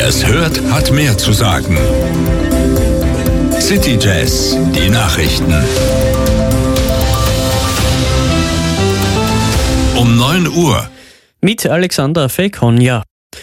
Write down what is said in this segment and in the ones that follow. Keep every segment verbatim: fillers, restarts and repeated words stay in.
Wer es hört, hat mehr zu sagen. City Jazz, die Nachrichten. Um neun Uhr. Mit Alexander Fekonja.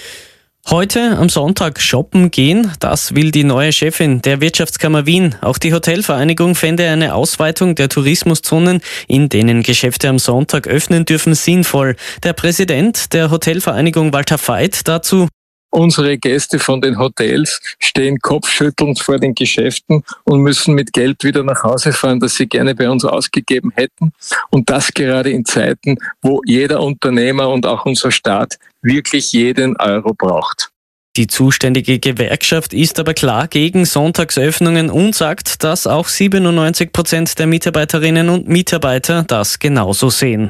Heute am Sonntag shoppen gehen, das will die neue Chefin der Wirtschaftskammer Wien. Auch die Hotelvereinigung fände eine Ausweitung der Tourismuszonen, in denen Geschäfte am Sonntag öffnen dürfen, sinnvoll. Der Präsident der Hotelvereinigung, Walter Veit, dazu: Unsere Gäste von den Hotels stehen kopfschüttelnd vor den Geschäften und müssen mit Geld wieder nach Hause fahren, das sie gerne bei uns ausgegeben hätten. Und das gerade in Zeiten, wo jeder Unternehmer und auch unser Staat wirklich jeden Euro braucht. Die zuständige Gewerkschaft ist aber klar gegen Sonntagsöffnungen und sagt, dass auch siebenundneunzig Prozent der Mitarbeiterinnen und Mitarbeiter das genauso sehen.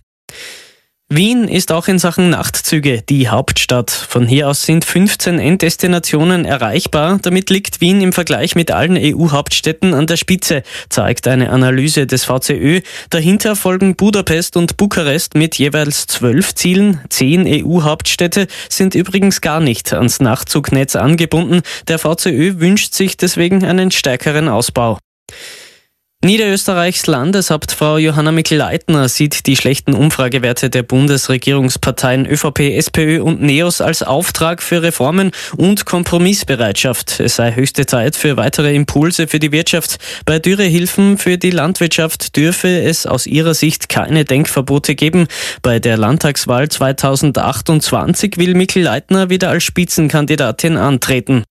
Wien ist auch in Sachen Nachtzüge die Hauptstadt. Von hier aus sind fünfzehn Enddestinationen erreichbar. Damit liegt Wien im Vergleich mit allen E U-Hauptstädten an der Spitze, zeigt eine Analyse des V C Ö. Dahinter folgen Budapest und Bukarest mit jeweils zwölf Zielen. Zehn E U-Hauptstädte sind übrigens gar nicht ans Nachtzugnetz angebunden. Der V C Ö wünscht sich deswegen einen stärkeren Ausbau. Niederösterreichs Landeshauptfrau Johanna Mikl-Leitner sieht die schlechten Umfragewerte der Bundesregierungsparteien ÖVP, SPÖ und NEOS als Auftrag für Reformen und Kompromissbereitschaft. Es sei höchste Zeit für weitere Impulse für die Wirtschaft. Bei Dürrehilfen für die Landwirtschaft dürfe es aus ihrer Sicht keine Denkverbote geben. Bei der Landtagswahl zweitausendachtundzwanzig will Mikl-Leitner wieder als Spitzenkandidatin antreten.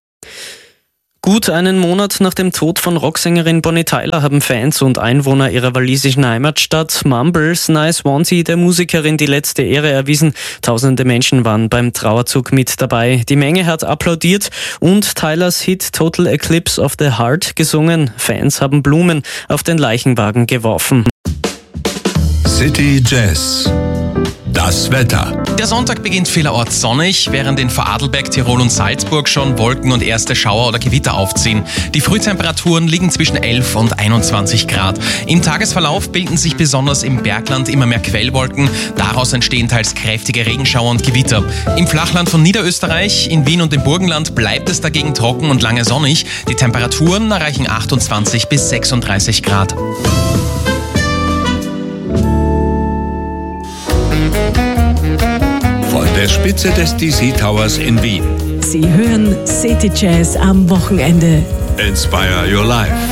Gut einen Monat nach dem Tod von Rocksängerin Bonnie Tyler haben Fans und Einwohner ihrer walisischen Heimatstadt Mumbles nahe Swansea der Musikerin die letzte Ehre erwiesen. Tausende Menschen waren beim Trauerzug mit dabei. Die Menge hat applaudiert und Tylers Hit Total Eclipse of the Heart gesungen. Fans haben Blumen auf den Leichenwagen geworfen. City Jazz. Das Wetter. Der Sonntag beginnt vielerorts sonnig, während in Vorarlberg, Tirol und Salzburg schon Wolken und erste Schauer oder Gewitter aufziehen. Die Frühtemperaturen liegen zwischen elf und einundzwanzig Grad. Im Tagesverlauf bilden sich besonders im Bergland immer mehr Quellwolken. Daraus entstehen teils kräftige Regenschauer und Gewitter. Im Flachland von Niederösterreich, in Wien und im Burgenland bleibt es dagegen trocken und lange sonnig. Die Temperaturen erreichen achtundzwanzig bis sechsunddreißig Grad. Von der Spitze des D C Towers in Wien. Sie hören City Jazz am Wochenende. Inspire your life.